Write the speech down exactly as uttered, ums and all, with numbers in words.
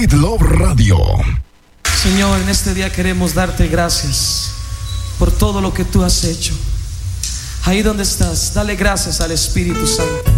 With Love Radio. Señor, en este día queremos darte gracias por todo lo que tú has hecho. Ahí donde estás, dale gracias al Espíritu Santo.